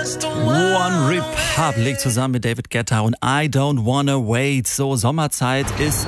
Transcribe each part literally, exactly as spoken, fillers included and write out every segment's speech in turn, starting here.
One Republic zusammen mit David Guetta und I Don't Wanna Wait. So, Sommerzeit ist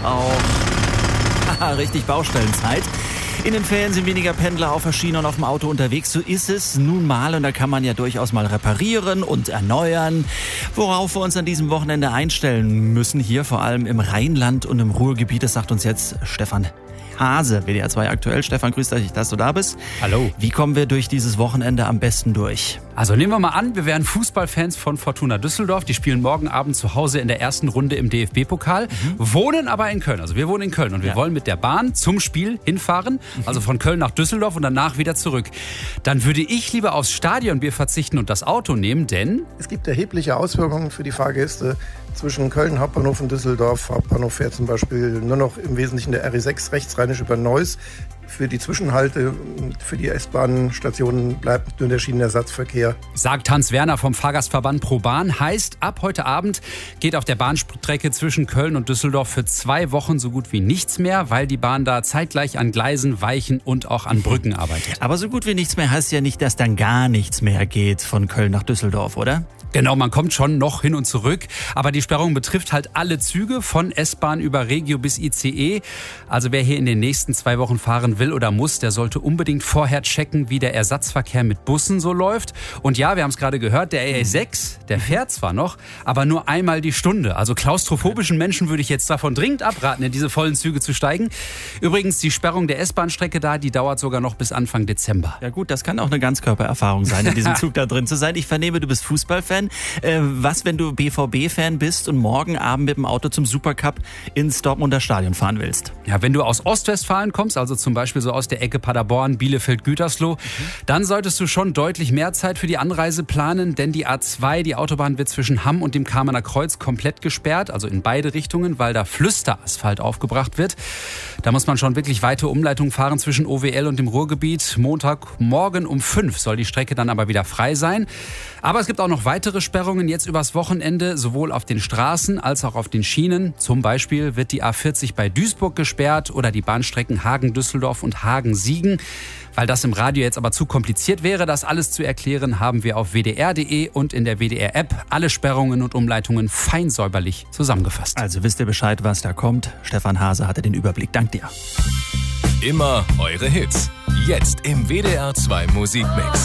auch haha, richtig Baustellenzeit. In den Ferien sind weniger Pendler auf der Schiene und auf dem Auto unterwegs. So ist es nun mal und da kann man ja durchaus mal reparieren und erneuern. Worauf wir uns an diesem Wochenende einstellen müssen, hier vor allem im Rheinland und im Ruhrgebiet, das sagt uns jetzt Stefan Hase, W D R zwei aktuell. Stefan, grüß dich, dass du da bist. Hallo. Wie kommen wir durch dieses Wochenende am besten durch? Also nehmen wir mal an, wir wären Fußballfans von Fortuna Düsseldorf. Die spielen morgen Abend zu Hause in der ersten Runde im D F B-Pokal, mhm. wohnen aber in Köln. Also wir wohnen in Köln und wir ja. wollen mit der Bahn zum Spiel hinfahren, mhm. also von Köln nach Düsseldorf und danach wieder zurück. Dann würde ich lieber aufs Stadionbier verzichten und das Auto nehmen, denn... Es gibt erhebliche Auswirkungen für die Fahrgäste. Zwischen Köln Hauptbahnhof und Düsseldorf Hauptbahnhof fährt zum Beispiel nur noch im Wesentlichen der R E sechs rechtsrheinisch über Neuss. Für die Zwischenhalte, für die S-Bahn-Stationen bleibt nur der Schienenersatzverkehr. Sagt Hans Werner vom Fahrgastverband ProBahn. Heißt, ab heute Abend geht auf der Bahnstrecke zwischen Köln und Düsseldorf für zwei Wochen so gut wie nichts mehr, weil die Bahn da zeitgleich an Gleisen, Weichen und auch an Brücken arbeitet. Aber so gut wie nichts mehr heißt ja nicht, dass dann gar nichts mehr geht von Köln nach Düsseldorf, oder? Genau, man kommt schon noch hin und zurück, aber die Sperrung betrifft halt alle Züge von S-Bahn über Regio bis I C E. Also wer hier in den nächsten zwei Wochen fahren will oder muss, der sollte unbedingt vorher checken, wie der Ersatzverkehr mit Bussen so läuft. Und ja, wir haben es gerade gehört, der R E sechs, der fährt zwar noch, aber nur einmal die Stunde. Also klaustrophobischen Menschen würde ich jetzt davon dringend abraten, in diese vollen Züge zu steigen. Übrigens, die Sperrung der S-Bahn-Strecke da, die dauert sogar noch bis Anfang Dezember. Ja gut, das kann auch eine Ganzkörpererfahrung sein, in diesem Zug da drin zu sein. Ich vernehme, du bist Fußballfan. Äh, was, wenn du B V B-Fan bist und morgen Abend mit dem Auto zum Supercup ins Dortmunder Stadion fahren willst? Ja, wenn du aus Ostwestfalen kommst, also zum Beispiel so aus der Ecke Paderborn, Bielefeld, Gütersloh, mhm. dann solltest du schon deutlich mehr Zeit für die Anreise planen, denn die A zwei, die Autobahn, wird zwischen Hamm und dem Kamener Kreuz komplett gesperrt, also in beide Richtungen, weil da Flüsterasphalt aufgebracht wird. Da muss man schon wirklich weite Umleitungen fahren zwischen O W L und dem Ruhrgebiet. Montagmorgen um fünf soll die Strecke dann aber wieder frei sein. Aber es gibt auch noch weitere Sperrungen jetzt übers Wochenende, sowohl auf den Straßen als auch auf den Schienen. Zum Beispiel wird die A vierzig bei Duisburg gesperrt oder die Bahnstrecken Hagen-Düsseldorf und Hagen-Siegen. Weil das im Radio jetzt aber zu kompliziert wäre, das alles zu erklären, haben wir auf W D R Punkt D E und in der W D R-App alle Sperrungen und Umleitungen fein säuberlich zusammengefasst. Also wisst ihr Bescheid, was da kommt. Stefan Hase hatte den Überblick. Dank dir. Immer eure Hits. Jetzt im W D R zwei Musikmix.